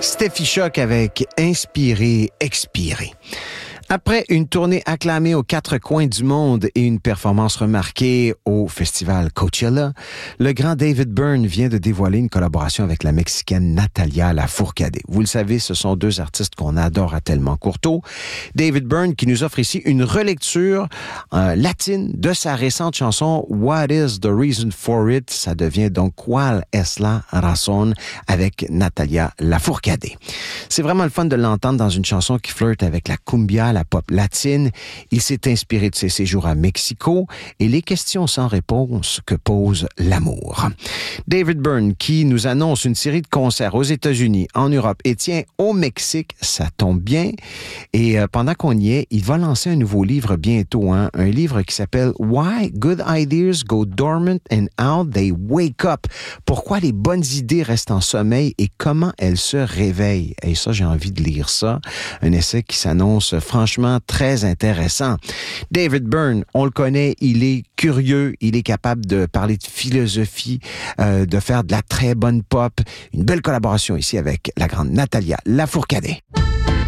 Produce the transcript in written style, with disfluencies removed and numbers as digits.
Steffi Choc avec Inspirer, Expirer. Après une tournée acclamée aux quatre coins du monde et une performance remarquée au festival Coachella, le grand David Byrne vient de dévoiler une collaboration avec la Mexicaine Natalia Lafourcade. Vous le savez, ce sont deux artistes qu'on adore à tellement courteau. David Byrne qui nous offre ici une relecture latine de sa récente chanson What is the reason for it? Ça devient donc Cuál es la razón avec Natalia Lafourcade. C'est vraiment le fun de l'entendre dans une chanson qui flirte avec la cumbia, la pop latine. Il s'est inspiré de ses séjours à Mexico et les questions sans réponse que pose l'amour. David Byrne qui nous annonce une série de concerts aux États-Unis, en Europe et tiens, au Mexique, ça tombe bien. Et pendant qu'on y est, il va lancer un nouveau livre bientôt, un livre qui s'appelle Why Good Ideas Go Dormant and How They Wake Up. Pourquoi les bonnes idées restent en sommeil et comment elles se réveillent. Et ça, j'ai envie de lire ça. Un essai qui s'annonce franchement très intéressant. David Byrne, on le connaît, il est curieux, il est capable de parler de philosophie, de faire de la très bonne pop. Une belle collaboration ici avec la grande Natalia Lafourcade.